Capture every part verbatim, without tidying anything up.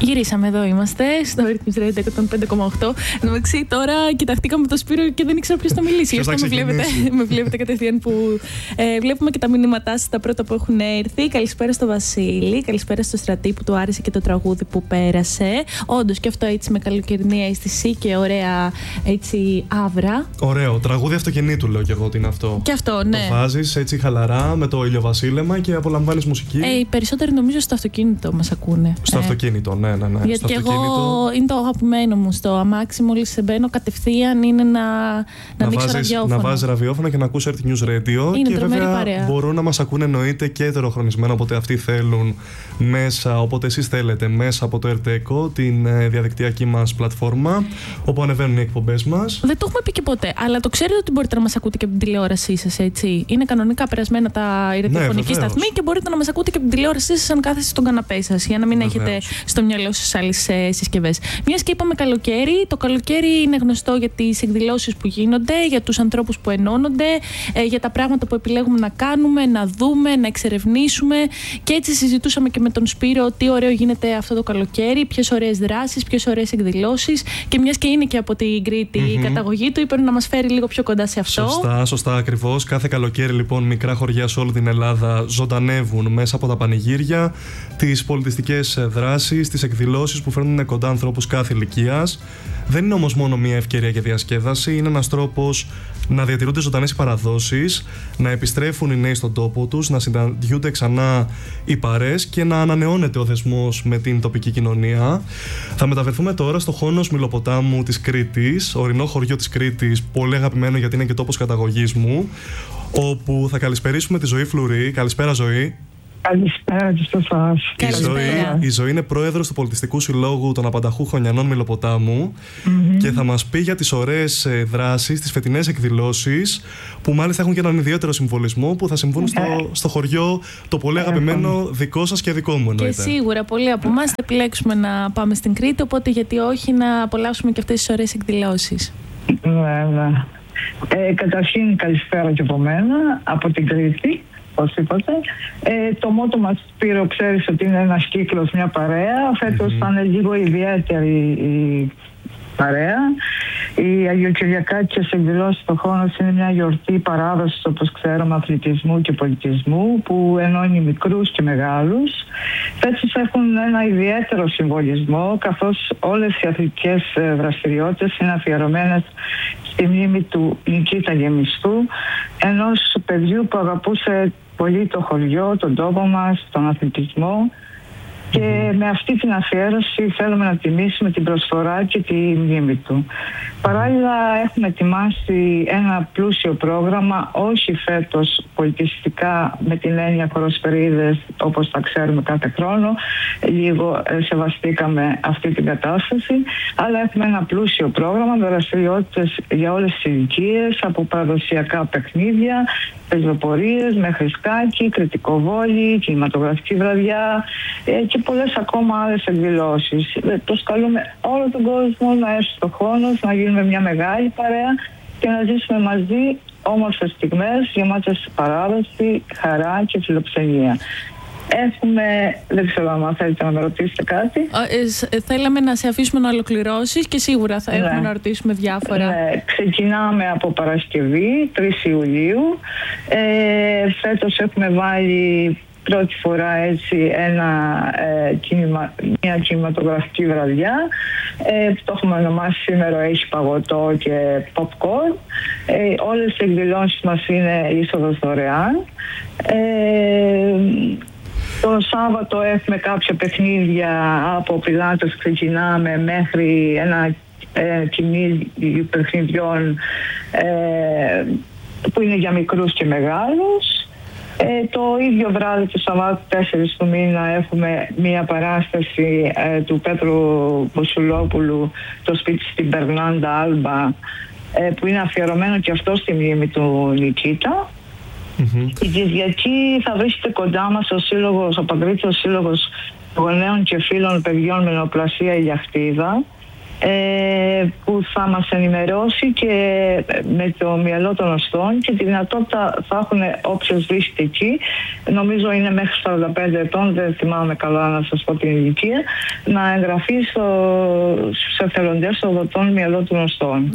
Γυρίσαμε, εδώ είμαστε, στο Rhythms Radio εκατόν πέντε κόμμα οκτώ. Εντάξει, τώρα κοιταχτήκαμε το Σπύρο και δεν ήξερα ποιος θα μιλήσει. Γι' αυτό με βλέπετε, με βλέπετε κατευθείαν που ε, βλέπουμε και τα μηνύματά σας, τα πρώτα που έχουν έρθει. Καλησπέρα στο Βασίλη, καλησπέρα στο Στρατή που του άρεσε και το τραγούδι που πέρασε. Όντως και αυτό έτσι με καλοκαιρινή αίσθηση και ωραία έτσι άβρα. Ωραίο, τραγούδι αυτοκινήτου λέω και εγώ ότι είναι αυτό. Και αυτό, ναι. Το βάζεις έτσι χαλαρά με το ηλιοβασίλεμα και απολαμβάνεις μουσική. Ε, οι περισσότεροι νομίζω στο αυτοκίνητο μας ακούνε. Στο ε. αυτοκίνητο, ναι, ναι, ναι. Γιατί στο και αυτοκίνητο... εγώ είναι το αγαπημένο μου. Στο αμάξι, μόλις μπαίνω κατευθείαν είναι να, να, να ανοίξω ραδιόφωνο. Να βάζεις ραδιόφωνο και να ακούς Earth News Radio. Είναι και βέβαια παρέα. Μπορούν να μας ακούνε εννοείται και ετεροχρονισμένα όποτε αυτοί θέλουν μέσα, όποτε εσείς θέλετε, μέσα από το Ερτέκο, την ε, διαδικτυακή μας πλατφόρμα, όπου ανεβαίνουν οι εκπομπές μας. Δεν το έχουμε πει και ποτέ, αλλά το ξέρετε ότι μπορείτε να μας ακούτε και από την τηλεόρασή σας, έτσι. Είναι κανονικά περασμένα τα ραδιοφωνική ναι, σταθμή και μπορείτε να μας ακούτε και από την τηλεόρασή σας αν κάθεστε στον καναπέ σας, για να μην βεβαίως. έχετε στο μυαλό σας άλλες ε, συσκευές. Μιας και είπαμε καλοκαίρι, το καλοκαίρι είναι γνωστό για τις εκδηλώσεις που γίνονται, για τους ανθρώπους που ενώνονται, ε, για τα πράγματα που επιλέγουμε να κάνουμε, να δούμε, να εξερευνήσουμε. Και έτσι συζητούσαμε και με τον Σπύρο τι ωραίο γίνεται αυτό το καλοκαίρι, ποιες ωραίες δράσεις, ποιες ωραίες εκδηλώσεις. Και μιας και είναι και από την Κρήτη mm-hmm. η καταγωγή του, είπε να μας φέρει λίγο πιο κοντά σε αυτό. Σωστά, σωστά, ακριβώς. Κάθε καλοκαίρι λοιπόν μικρά χωριά σε όλη την Ελλάδα ζωντανεύουν μέσα από τα πανηγύρια, τις πολιτιστικές δράσεις, τις εκδηλώσεις που φέρνουν κοντά ανθρώπους κάθε ηλικίας. Δεν είναι όμως μόνο μια ευκαιρία για διασκέδαση, είναι ένας τρόπος να διατηρούνται ζωντανές οι παραδόσεις, να επιστρέφουν οι νέοι στον τόπο τους, να συναντιούνται ξανά οι παρές και να ανανεώνεται ο δεσμός με την τοπική κοινωνία. Θα μεταφερθούμε τώρα στο Χόνος Μυλοποτάμου της Κρήτης, ορεινό χωριό της Κρήτης, πολύ αγαπημένο γιατί είναι και τόπος καταγωγής μου, όπου θα καλησπερίσουμε τη Ζωή Φλουρή. Καλησπέρα, Ζωή. Καλησπέρα και σε εσάς. Η Ζωή, η Ζωή είναι πρόεδρος του Πολιτιστικού Συλλόγου των Απανταχού Χωνιανών Μυλοποτάμου mm-hmm. και θα μας πει για τις ωραίες δράσεις, τις φετινές εκδηλώσεις που μάλιστα έχουν και έναν ιδιαίτερο συμβολισμό που θα συμβούν στο, στο χωριό το πολύ αγαπημένο δικό σας και δικό μου εννοείται. Και σίγουρα πολλοί από εμάς θα επιλέξουμε να πάμε στην Κρήτη, οπότε γιατί όχι να απολαύσουμε και αυτές τις ωραίες εκδηλώσεις. Βέβαια. Ε, καταρχήν καλησπέρα και από μένα, από την Κρήτη. Όπως είπατε. Ε, το μότο μας, Σπύρο, ξέρεις ότι είναι ένας κύκλος, μια παρέα. Φέτος mm-hmm. θα είναι λίγο ιδιαίτερη η παρέα. Οι Αγιοκυριακάτικες εκδηλώσεις στο Χόνος είναι μια γιορτή παράδοσης, όπως ξέρουμε, αθλητισμού και πολιτισμού που ενώνει μικρούς και μεγάλους. Φέτος έχουν ένα ιδιαίτερο συμβολισμό, καθώς όλες οι αθλητικές δραστηριότητες είναι αφιερωμένες στη μνήμη του Νικήτα Γεμιστού, ενός παιδιού που αγαπούσε πολύ το χωριό, τον τόπο μας, τον αθλητισμό. Και με αυτή την αφιέρωση θέλουμε να τιμήσουμε την προσφορά και τη μνήμη του. Παράλληλα έχουμε ετοιμάσει ένα πλούσιο πρόγραμμα, όχι φέτος πολιτιστικά με την έννοια χοροσφαιρίδες όπως τα ξέρουμε κάθε χρόνο, λίγο σεβαστήκαμε αυτή την κατάσταση, αλλά έχουμε ένα πλούσιο πρόγραμμα με δραστηριότητες για όλες τις ηλικίες, από παραδοσιακά παιχνίδια, πεζοπορίες, μέχρι σκάκι, κριτικοβόλη, κινηματογραφική βραδιά και πολλές ακόμα άλλες εκδηλώσεις. Προσκαλούμε όλο τον κόσμο να έρθει στο Χόνος, να γίνουμε μια μεγάλη παρέα και να ζήσουμε μαζί όμορφες στιγμές γεμάτες παράδοση, χαρά και φιλοξενία. Έχουμε, δεν ξέρω αν θέλετε να με ρωτήσετε κάτι. Ε, ε, θέλαμε να σε αφήσουμε να ολοκληρώσεις και σίγουρα θα έχουμε ναι. να ρωτήσουμε διάφορα. Ναι. Ξεκινάμε από Παρασκευή, τρεις Ιουλίου. Ε, φέτος έχουμε βάλει πρώτη φορά έτσι ένα, ε, κινημα, μια κινηματογραφική βραδιά. Ε, το έχουμε ονομάσει σήμερα έχει παγωτό και popcorn. Ε, όλες οι εκδηλώσεις μας είναι είσοδος δωρεάν. Ε, Το Σάββατο έχουμε κάποια παιχνίδια από Πιλάτος, ξεκινάμε μέχρι ένα ε, κοινή παιχνιδιών ε, που είναι για μικρούς και μεγάλους. Ε, το ίδιο βράδυ του Σαββάτου τέσσερις του μήνα έχουμε μία παράσταση ε, του Πέτρου Μποσουλόπουλου, το σπίτι στην Μπερνάντα Άλμπα, ε, που είναι αφιερωμένο και αυτό στη μνήμη του Νικήτα. Mm-hmm. Την Κυριακή θα βρίσκεται κοντά μας ο Σύλλογος, ο Παγκρίτιος Σύλλογος Γονέων και Φίλων Παιδιών με Νεοπλασία Ηλιαχτίδα. ε, που θα μας ενημερώσει και με το μυαλό των οστών, και τη δυνατότητα θα έχουν όποιος βρίσκεται εκεί, νομίζω είναι μέχρι σαράντα πέντε ετών, δεν θυμάμαι καλά να σας πω την ηλικία, να εγγραφεί στο, στους εθελοντές των δοτών μυαλό των οστών.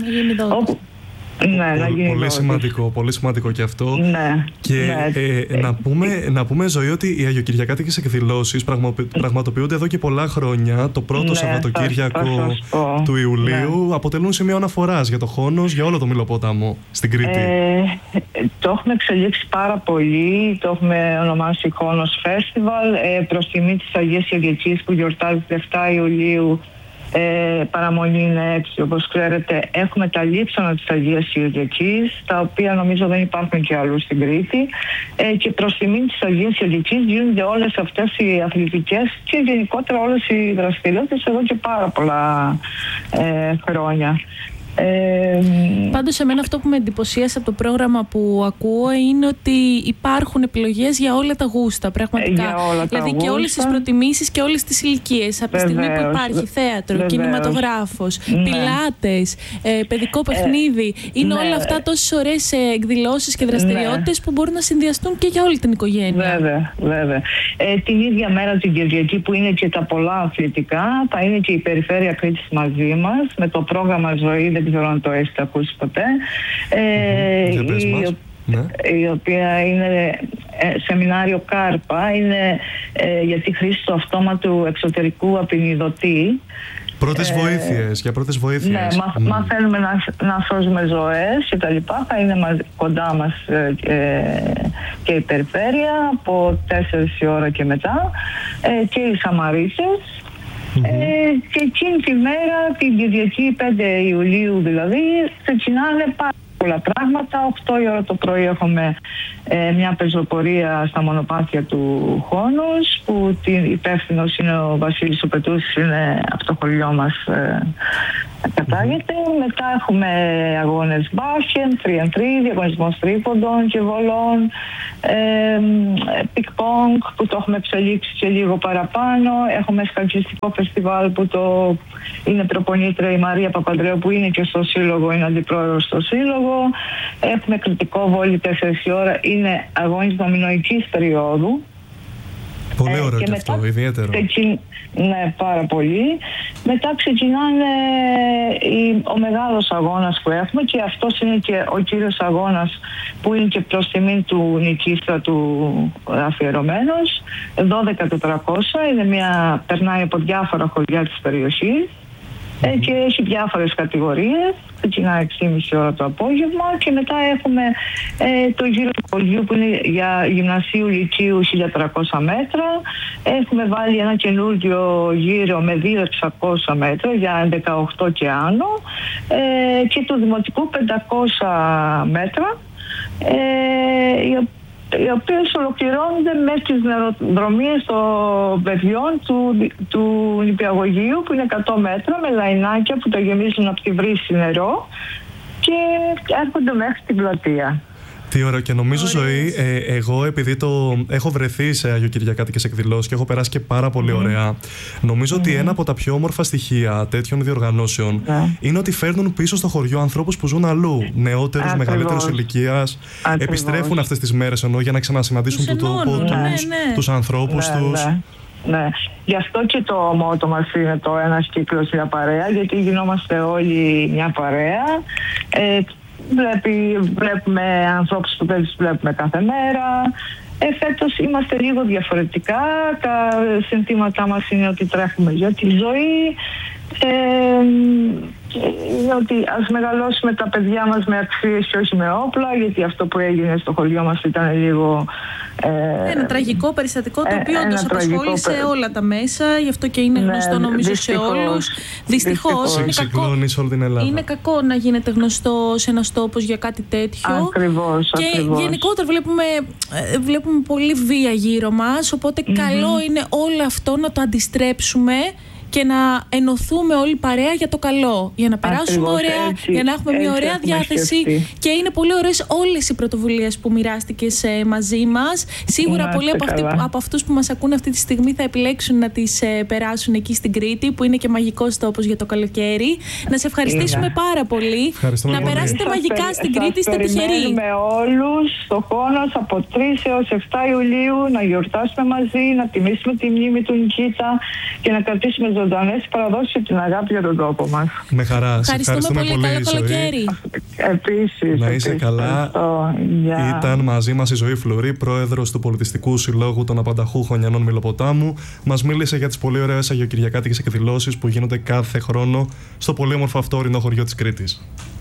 Ναι, πολύ, πολύ δότης. σημαντικό, πολύ σημαντικό και αυτό. Ναι, και ναι. Ε, να, πούμε, να πούμε, Ζωή, ότι οι Αγιοκυριακάτικες εκδηλώσεις πραγμα, πραγματοποιούνται εδώ και πολλά χρόνια. Το πρώτο ναι, Σαββατοκύριακο θα, θα του Ιουλίου ναι. αποτελούν σημείο αναφοράς για το Χόνος, για όλο το Μηλοπόταμο στην Κρήτη. Ε, το έχουμε εξελίξει πάρα πολύ. Το έχουμε ονομάσει Χόνος Φέστιβαλ ε, προς τιμή της Αγίας Κυριακής που γιορτάζεται επτά Ιουλίου. Ε, παραμονή είναι έξι, όπως ξέρετε. Έχουμε τα λείψανα της Αγίας Κυριακής, τα οποία νομίζω δεν υπάρχουν και αλλού στην Κρήτη, ε, και προς τιμή της Αγίας Κυριακής γίνονται όλες αυτές οι αθλητικές και γενικότερα όλες οι δραστηριότητες εδώ και πάρα πολλά ε, χρόνια. Ε, Πάντως εμένα αυτό που με εντυπωσίασε από το πρόγραμμα που ακούω είναι ότι υπάρχουν επιλογές για όλα τα γούστα, πραγματικά. Για όλα τα δηλαδή γούστα. Και όλες τις προτιμήσεις και όλες τις ηλικίες. Από τη στιγμή που υπάρχει θέατρο, Βεβαίως. κινηματογράφος, Ναι. πιλάτες, ε, παιδικό παιχνίδι, ε, είναι ναι. όλα αυτά τόσες ωραίες εκδηλώσεις και δραστηριότητες ναι. που μπορούν να συνδυαστούν και για όλη την οικογένεια. Βέβαια, βέβαια. Ε, την ίδια μέρα την Κυριακή που είναι και τα πολλά αθλητικά, θα είναι και η Περιφέρεια Κρήτης μαζί μας με το πρόγραμμα Ζωή. Δεν ξέρω αν το έχετε ακούσει ποτέ. Ε, mm-hmm. η, ναι. η οποία είναι ε, σεμινάριο Κάρπα, είναι ε, για τη χρήση του αυτόματου εξωτερικού απεινιδωτή. Πρώτες ε, βοήθειες, για πρώτες βοήθειες. Ναι, μα, mm. μαθαίνουμε να, να σώζουμε ζωές και τα λοιπά. Θα είναι μαζί, κοντά μας ε, και η Περιφέρεια από τέσσερις η ώρα και μετά, ε, και οι Σαμαρίτες. Mm-hmm. Ε, και εκείνη τη μέρα, την Κυριακή πέντε Ιουλίου δηλαδή, ξεκινάνε πάρα πολλά πράγματα. οκτώ η ώρα το πρωί έχουμε ε, μια πεζοπορία στα μονοπάτια του Χόνους, που την υπεύθυνος είναι ο Βασίλης ο Πετούσης, είναι από το χωριό μας ε, κατάγεται. Mm-hmm. Μετά έχουμε αγώνες μπάσκετ, τρία εν τρία, διαγωνισμός τρίποντων και βολών, ε, πικ-πονγκ που το έχουμε εξελίξει και λίγο παραπάνω. Έχουμε σκαλκιστικό φεστιβάλ που το είναι προπονήτρια η Μαρία Παπαντρέου, που είναι και στο σύλλογο, είναι αντιπρόεδρος στο σύλλογο. Έχουμε κριτικό βόλι τέσσερις η ώρα, είναι αγώνες μηνοϊκής περίοδου. Πολύ ωραίο ε, και, και αυτό, μετά, ιδιαίτερο. Ξεκιν... Ναι, πάρα πολύ. Μετά ξεκινάνε η... ο μεγάλος αγώνας που έχουμε, και αυτός είναι και ο κύριος αγώνας που είναι και προς τιμή του νικήστρα του αφιερωμένος. δώδεκα τετρακόσια, είναι μια... περνάει από διάφορα χωριά της περιοχής. Ε, και έχει διάφορες κατηγορίες. Ξεκινάει έξι και μισή ώρα το απόγευμα, και μετά έχουμε ε, το γύρο του χωριού που είναι για γυμνασίου λυκείου χίλια τριακόσια μέτρα. Έχουμε βάλει ένα καινούργιο γύρο με δύο χιλιάδες εξακόσια μέτρα για δεκαοκτώ και άνω, ε, και του δημοτικού πεντακόσια μέτρα, ε, οι οποίες ολοκληρώνονται με τις νεροδρομίες των παιδιών του, του νηπιαγωγείου, που είναι εκατό μέτρα, με λαϊνάκια που τα γεμίζουν από τη βρύση νερό και έρχονται μέχρι την πλατεία. Τι ωραίο, και νομίζω, Ζωή, ε, εγώ επειδή το έχω βρεθεί σε Αγιοκυριακάτικες εκδηλώσεις και έχω περάσει και πάρα πολύ mm. ωραία, νομίζω mm. ότι ένα από τα πιο όμορφα στοιχεία τέτοιων διοργανώσεων mm. είναι ότι φέρνουν πίσω στο χωριό ανθρώπους που ζουν αλλού, νεότερους, μεγαλύτερους ηλικίας, επιστρέφουν αυτές τις μέρες ενώ για να ξανασυναντήσουν του τόπο ναι, τους, ναι. τους ανθρώπους ναι, τους. Ναι. Ναι, γι' αυτό και το μότο μας είναι το ένας κύκλος μια παρέα, γιατί γινόμαστε όλοι μια παρέα. Ε, Βλέπει, βλέπουμε ανθρώπους που δεν τους βλέπουμε κάθε μέρα. Ε, φέτος είμαστε λίγο διαφορετικά. Τα συνθήματά μας είναι ότι τρέχουμε για τη ζωή. Ε, είναι ότι ας μεγαλώσουμε τα παιδιά μας με αξίες και όχι με όπλα, γιατί αυτό που έγινε στο χωριό μας ήταν λίγο... Ε, ένα τραγικό περιστατικό, το οποίο όντως απασχόλησε περι... όλα τα μέσα, γι' αυτό και είναι γνωστό, ναι, νομίζω δυστυχώς, σε όλους. Δυστυχώς, είναι, κακό, όλη την Ελλάδα. Είναι κακό να γίνεται γνωστό σε ένας τόπος για κάτι τέτοιο. Ακριβώς, και ακριβώς. γενικότερα βλέπουμε, βλέπουμε πολύ βία γύρω μας, οπότε mm-hmm. καλό είναι όλο αυτό να το αντιστρέψουμε και να ενωθούμε όλοι παρέα για το καλό. Για να περάσουμε Ακριβώς, ωραία, έτσι, για να έχουμε μια έτσι ωραία έχουμε διάθεση. σκεφτεί. Και είναι πολύ ωραίες όλες οι πρωτοβουλίες που μοιράστηκες ε, μαζί μας. Σίγουρα Είμαστε πολλοί από, αυτοί, καλά. από αυτούς που μας ακούν αυτή τη στιγμή θα επιλέξουν να τις ε, περάσουν εκεί στην Κρήτη, που είναι και μαγικός τόπος για το καλοκαίρι. Να σε ευχαριστήσουμε Είναι. πάρα πολύ. Ευχαριστούμε Να πολύ. περάσετε Σας μαγικά περι- στην σας Κρήτη, είστε τυχεροί. περιμένουμε όλους στο Κόνος από τρεις έως επτά Ιουλίου να γιορτάσουμε μαζί, να τιμήσουμε τη μνήμη του Νικήτα και να κρατήσουμε ζωντανές τις παραδόσεις και την αγάπη για τον τόπο μας. Με χαρά. Σε Ευχαριστούμε πολύ. Καλό Ζωή. καλοκαίρι. Επίσης. Να είσαι επίσης. καλά. Ευχαριστώ. Γεια. Ήταν μαζί μας η Ζωή Φλουρί, πρόεδρος του Πολιτιστικού Συλλόγου των Απανταχού Χωνιανών Μηλοποτάμου. Μας μίλησε για τις πολύ ωραίες αγιοκυριακάτικες εκδηλώσεις που γίνονται κάθε χρόνο στο πολύ όμορφο αυτό ορεινό χωριό της Κρήτης.